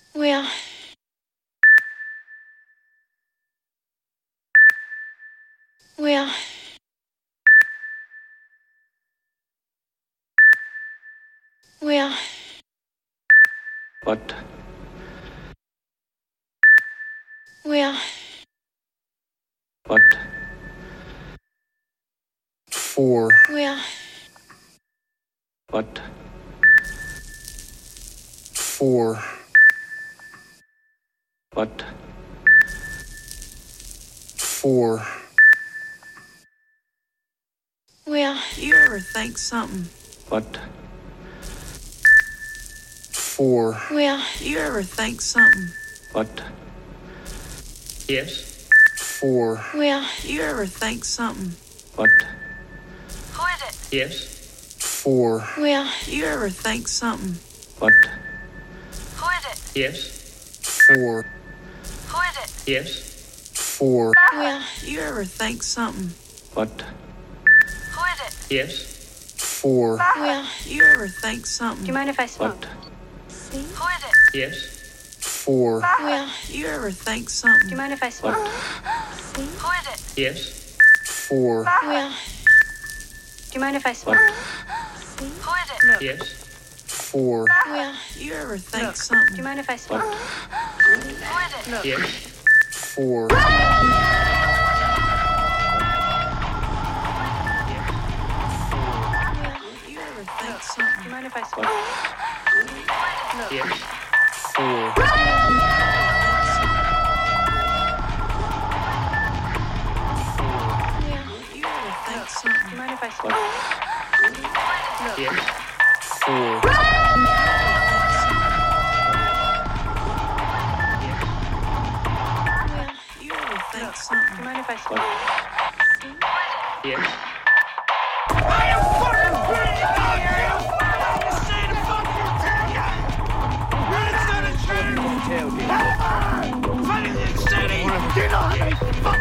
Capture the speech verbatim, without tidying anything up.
Where? Where? Where? What? Where? What? Four. Where? What? Four. What? Four. Where? You ever think something? What? Four. Where? You ever think something? What? Yes. Four. Where? You ever think something? What? Who is it? Yes. Four. Where? You ever think something? What? Who is it? Yes. Four. Who is it? Yes. Four. Where? You ever think something? What? Who is it? Yes. Four. Where? You ever think something? Do you mind if I smoke? What? See? Who is it? Yes. Four. Where? You ever think Do something? you mind if I smoke? What? See? Who is it? Yes. Four. Where? Do you mind if I smoke? What? See? Who is it? Yes. Four. Where? You ever think Do something? you mind if I smoke? What? Who is it? Yes. Four. You ever think Do something? you mind if I smoke? Yes. Four. Where? You ever think Do something? you mind if I smoke? What? Yes. Four. Where? You ever think Do you something? mind if I smoke? Yes. I am fucking pretty out here! You say the fuck you tell you! It's not a dream! Fucking city! You know how they fucking